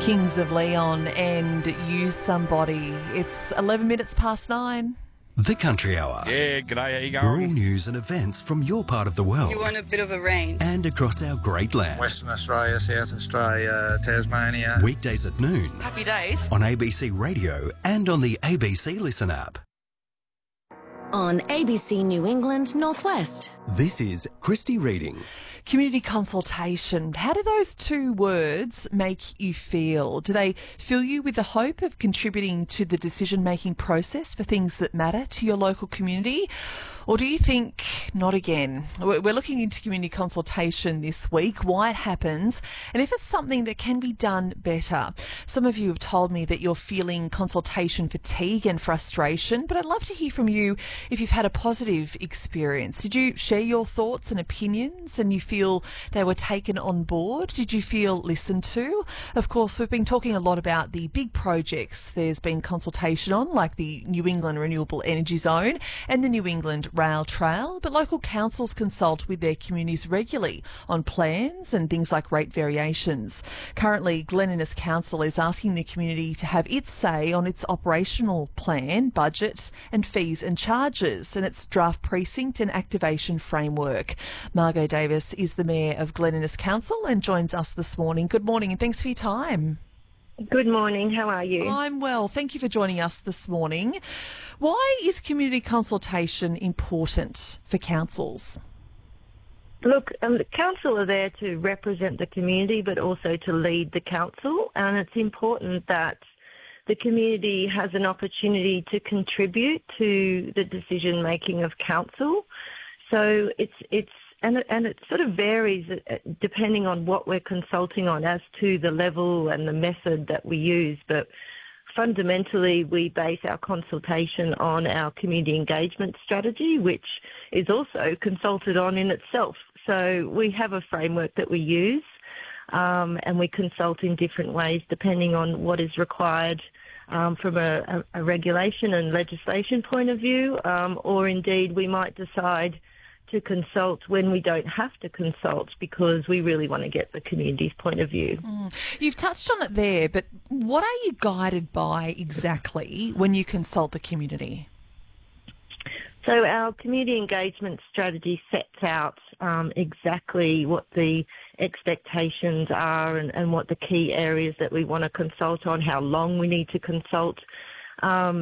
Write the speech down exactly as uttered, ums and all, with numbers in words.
Kings of Leon and Use Somebody. It's eleven minutes past nine. The Country Hour. Yeah, g'day, how you going? Rural news and events from your part of the world. You want a bit of a range. And across our great land. Western Australia, South Australia, Tasmania. Weekdays at noon. Happy days. On A B C Radio and on the A B C Listen app. On A B C New England Northwest. This is Christy Reading. Community consultation. How do those two words make you feel? Do they fill you with the hope of contributing to the decision-making process for things that matter to your local community? Or do you think, not again? We're looking into community consultation this week, why it happens, and if it's something that can be done better. Some of you have told me that you're feeling consultation fatigue and frustration, but I'd love to hear from you if you've had a positive experience. Did you share your thoughts and opinions and you feel they were taken on board? Did you feel listened to? Of course, we've been talking a lot about the big projects there's been consultation on, like the New England Renewable Energy Zone and the New England Rail Trail, but local councils consult with their communities regularly on plans and things like rate variations. Currently, Glen Innes Council is asking the community to have its say on its operational plan, budget and fees and charges, and its draft precinct and activation framework. Margot Davis is the Mayor of Glen Innes Council and joins us this morning. Good morning and thanks for your time. Good morning. How are you? I'm well. Thank you for joining us this morning. Why is community consultation important for councils? Look, um, the council are there to represent the community, but also to lead the council, and it's important that the community has an opportunity to contribute to the decision making of council. So it's it's and it, and it sort of varies depending on what we're consulting on as to the level and the method that we use. But fundamentally, we base our consultation on our community engagement strategy, which is also consulted on in itself. So we have a framework that we use, um, and we consult in different ways depending on what is required um, from a, a regulation and legislation point of view, um, or indeed we might decide to consult when we don't have to consult because we really want to get the community's point of view. Mm. You've touched on it there, but what are you guided by exactly when you consult the community? So our community engagement strategy sets out um, exactly what the expectations are and, and what the key areas that we want to consult on, how long we need to consult. Um,